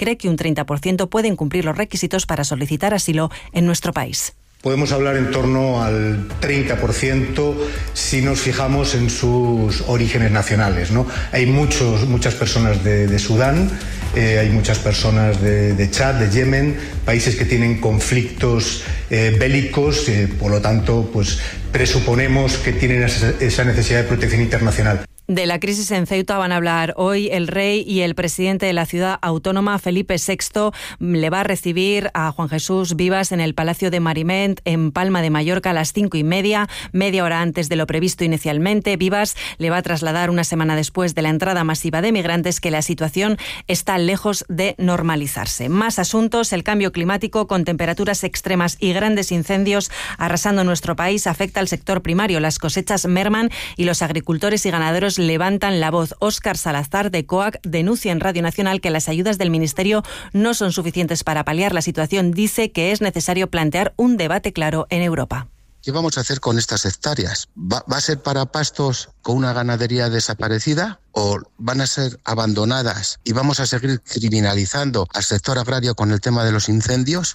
cree que un 30% pueden cumplir los requisitos para solicitar asilo en nuestro país. Podemos hablar en torno al 30% si nos fijamos en sus orígenes nacionales, ¿no? Hay muchas personas de Sudán, hay muchas personas de Chad, de Yemen, países que tienen conflictos bélicos, por lo tanto, pues presuponemos que tienen esa necesidad de protección internacional. De la crisis en Ceuta van a hablar hoy el rey y el presidente de la ciudad autónoma, Felipe VI. Le va a recibir a Juan Jesús Vivas en el Palacio de Mariment, en Palma de Mallorca, a las 5:30, media hora antes de lo previsto inicialmente. Vivas le va a trasladar una semana después de la entrada masiva de migrantes que la situación está lejos de normalizarse. Más asuntos: el cambio climático con temperaturas extremas y grandes incendios arrasando nuestro país afecta al sector primario. Las cosechas merman y los agricultores y ganaderos levantan la voz. Óscar Salazar, de COAC, denuncia en Radio Nacional que las ayudas del Ministerio no son suficientes para paliar la situación. Dice que es necesario plantear un debate claro en Europa. ¿Qué vamos a hacer con estas hectáreas? ¿Va a ser para pastos con una ganadería desaparecida o van a ser abandonadas y vamos a seguir criminalizando al sector agrario con el tema de los incendios?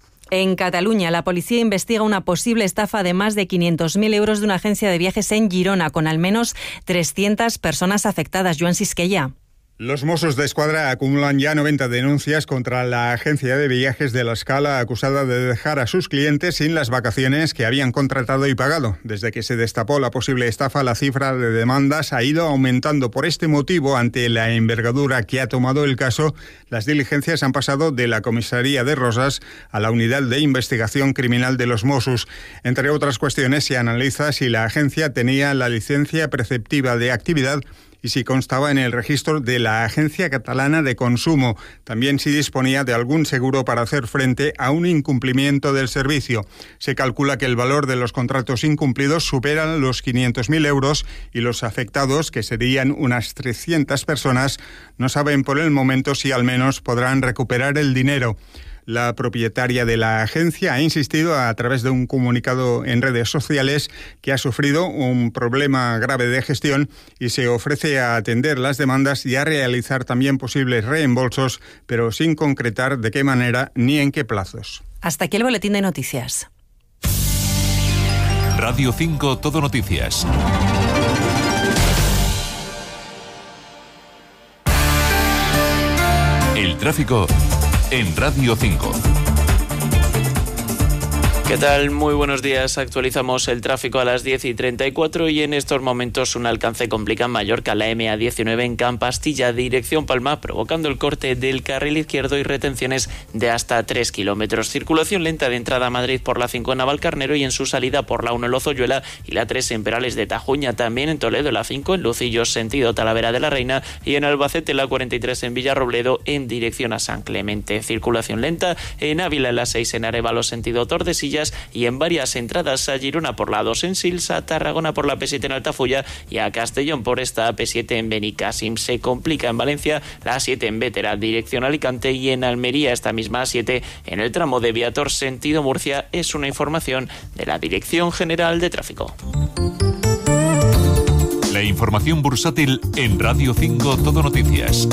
En Cataluña, la policía investiga una posible estafa de más de 500.000 euros de una agencia de viajes en Girona, con al menos 300 personas afectadas. Joan Sisquella. Los Mossos de Escuadra acumulan ya 90 denuncias contra la agencia de viajes de La Scala, acusada de dejar a sus clientes sin las vacaciones que habían contratado y pagado. Desde que se destapó la posible estafa, la cifra de demandas ha ido aumentando. Por este motivo, ante la envergadura que ha tomado el caso, las diligencias han pasado de la comisaría de Rosas a la unidad de investigación criminal de los Mossos. Entre otras cuestiones, se analiza si la agencia tenía la licencia preceptiva de actividad y si constaba en el registro de la Agencia Catalana de Consumo. También si disponía de algún seguro para hacer frente a un incumplimiento del servicio. Se calcula que el valor de los contratos incumplidos supera los 500.000 euros y los afectados, que serían unas 300 personas, no saben por el momento si al menos podrán recuperar el dinero. La propietaria de la agencia ha insistido a través de un comunicado en redes sociales que ha sufrido un problema grave de gestión y se ofrece a atender las demandas y a realizar también posibles reembolsos, pero sin concretar de qué manera ni en qué plazos. Hasta aquí el boletín de noticias. Radio 5 Todo Noticias. El tráfico en Radio 5. ¿Qué tal? Muy buenos días. Actualizamos el tráfico a las 10:34 y en estos momentos un alcance complica en Mallorca, la MA19 en Campastilla, dirección Palma, provocando el corte del carril izquierdo y retenciones de hasta 3 kilómetros. Circulación lenta de entrada a Madrid por la 5 en Navalcarnero y en su salida por la 1 en Lozoyuela y la 3 en Perales de Tajuña. También en Toledo la 5 en Lucillos, sentido Talavera de la Reina, y en Albacete la 43 en Villarrobledo en dirección a San Clemente. Circulación lenta en Ávila, la 6 en Arévalo, sentido Tordesillas, y en varias entradas a Girona por la 2 en Sils, a Tarragona por la P7 en Altafulla y a Castellón por esta P7 en Benicàssim. Se complica en Valencia la 7 en Bétera, dirección Alicante, y en Almería esta misma 7 en el tramo de Viator, sentido Murcia. Es una información de la Dirección General de Tráfico. La información bursátil en Radio 5 Todo Noticias.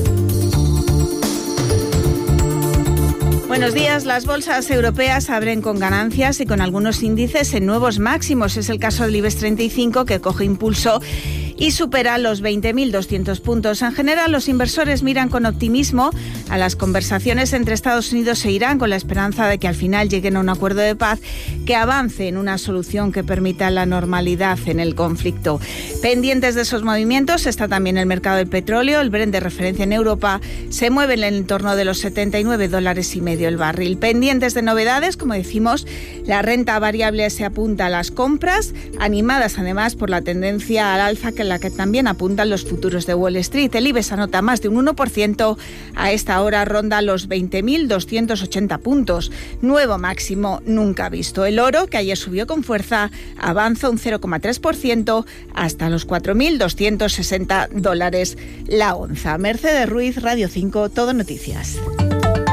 Buenos días. Las bolsas europeas abren con ganancias y con algunos índices en nuevos máximos. Es el caso del IBEX 35, que coge impulso y supera los 20.200 puntos. En general, los inversores miran con optimismo a las conversaciones entre Estados Unidos e Irán, con la esperanza de que al final lleguen a un acuerdo de paz que avance en una solución que permita la normalidad en el conflicto. Pendientes de esos movimientos está también el mercado del petróleo. El Brent, de referencia en Europa, se mueve en el entorno de los $79.50 el barril. Pendientes de novedades, como decimos, la renta variable se apunta a las compras, animadas además por la tendencia al alza que la que también apuntan los futuros de Wall Street. El IBEX anota más de un 1%, a esta hora ronda los 20.280 puntos, nuevo máximo nunca visto. El oro, que ayer subió con fuerza, avanza un 0,3% hasta los $4.260 la onza. Mercedes Ruiz, Radio 5, Todo Noticias.